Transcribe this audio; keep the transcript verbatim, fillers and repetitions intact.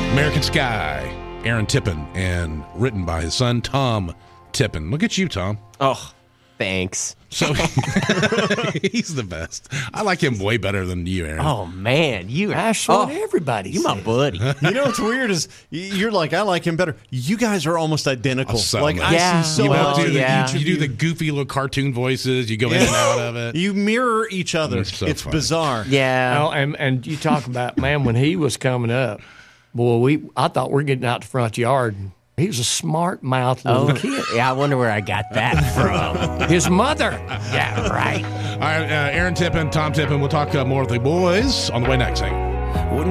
American Sky, Aaron Tippin, and written by his son, Tom Tippin. Look at you, Tom. Oh, thanks. So he's the best. I like him way better than you, Aaron. Oh, man. You, That's oh, what everybody You my says. buddy. You know what's weird is you're like, I like him better. You guys are almost identical. Oh, so like much. I Yeah, see so you, well, much. do in the, yeah. you, you do the goofy little cartoon voices. You go in and out of it. You mirror each other. It's so It's funny. bizarre. Yeah. Oh, and, and you talk about, man, when he was coming up, boy, we I thought we were getting out the front yard. He was a smart mouth little Oh, kid. yeah, I wonder where I got that from. His mother. Yeah, right. All right, uh, Aaron Tippin, Tom Tippin. We'll talk uh, more with the boys on the way next. Hang on.